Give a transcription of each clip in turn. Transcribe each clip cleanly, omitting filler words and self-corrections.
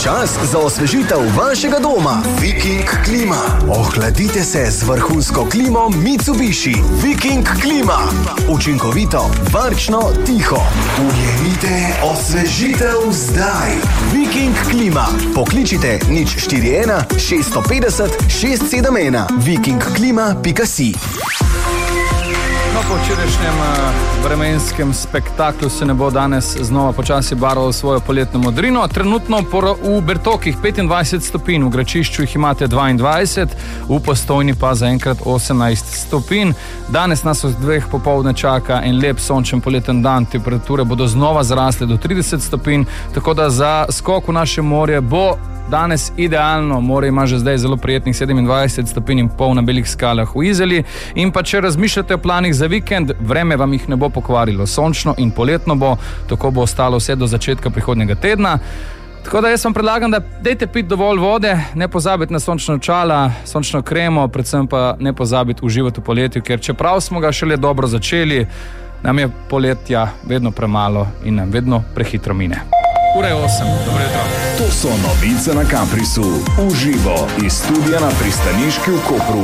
Čas za osvežitev vašega doma. Viking klima. Ohladite se z vrhunsko klimo Mitsubishi. Viking klima. Učinkovito, varčno, tiho. Ujemite osvežitev zdaj. Viking klima. Pokličite 041 650 671. vikingklima.si. Po včerajšnjem vremenskem spektaklu se ne bo danes znova počasi barval svojo poletno modrino. Trenutno v Bertokih 25 stopinj, v Gračišču jih imate 22, v Postojni pa zaenkrat 18 stopinj. Danes nas od 2 popoldne čaka en lep sončen poleten dan, temperature bodo znova zrasle do 30 stopinj, tako da za skok v naše morje bo danes idealno. Morje ima že zdaj zelo prijetnih 27 stopinj in pol na Belih skalah v Izoli. In pa če razmišljate o planih za vikend, vreme vam jih ne bo pokvarilo. Sončno in poletno bo, tako bo ostalo vse do začetka prihodnjega tedna. Tako da jaz vam predlagam, da dejte piti dovolj vode, ne pozabiti na sončna očala, sončno kremo, predvsem pa ne pozabiti uživati v poletju, ker čeprav smo ga šele dobro začeli, nam je poletja vedno premalo in nam vedno prehitro mine. Ura je 8, dobro jutro. To so novice na Kaprisu, uživo iz studia na pristaniški v Kopru.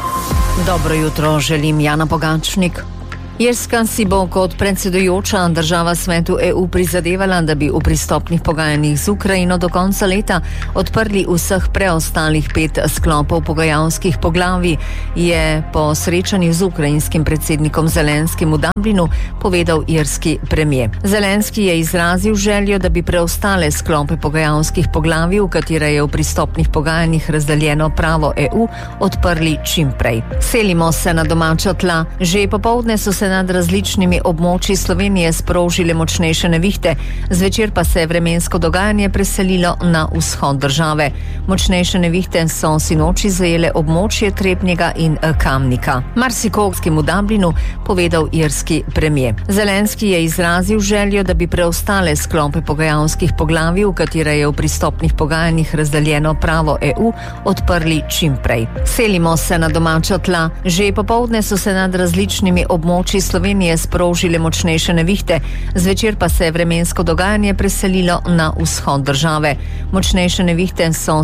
Dobro jutro, želim Jana Pogačnik. Irska si bo kot predsedujoča država svetu EU prizadevala, da bi v pristopnih pogajanjih z Ukrajino do konca leta odprli vseh preostalih 5 sklopov pogajalskih poglavij, je po srečanju z ukrajinskim predsednikom Zelenskim v Dublinu povedal irski premier. Zelenski je izrazil željo, da bi preostale sklope pogajalskih poglavij, v katere je v pristopnih pogajanjih razdeljeno pravo EU, odprli čim prej. Selimo se na domača tla. Že popoldne so se nad različnimi območji Slovenije sprožile močnejše nevihte, zvečer pa se je vremensko dogajanje preselilo na vzhod države. Močnejše nevihte so sinoči zajele območje Trebnjega in Kamnika. Marsikogskim v Dublinu povedal irski premier. Zelenski je izrazil željo, da bi preostale sklope pogajalskih poglavij, v katere je v pristopnih pogajanjih razdeljeno pravo EU, odprli čim prej. Selimo se na domača tla. Že popoldne so se nad različnimi območji Slovenije sprožile močnejše nevihte, zvečer pa se je vremensko dogajanje preselilo na vzhod države. Močnejše nevihte so